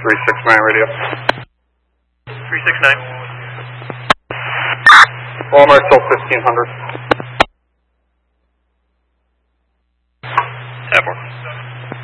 369 radio. 369. Walmart till 1500. Have more.